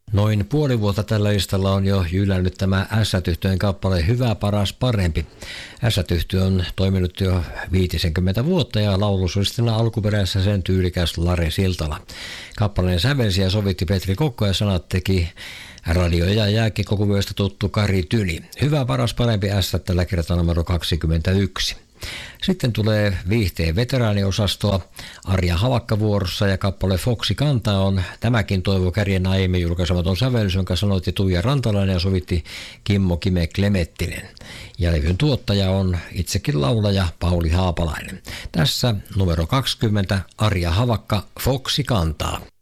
Noin puoli vuotta tällä listalla on jo jyllännyt tämä S-tyhtyjen kappale Hyvä, paras, parempi. S-tyhtö on toiminut jo 50 vuotta ja laulusolistina alkuperäisessä sen tyylikäs Lare Siltala. Kappaleen sävelsi ja sovitti Petri Kokko ja sanat teki radio- ja jääkiekkokuvyöstä tuttu Kari Tyni. Hyvä, paras, parempi S tällä kertaa numero 21. Sitten tulee viihteen veteraaniosastoa Arja Havakka vuorossa ja kappale Foksi kantaa on tämäkin Toivo Kärjen aiemmin julkaisematon sävellys, jonka sanoitti Tuija Rantalainen ja sovitti Kimmo Kime Klemettinen. Ja levyn tuottaja on itsekin laulaja Pauli Haapalainen. Tässä numero 20 Arja Havakka Foksi kantaa.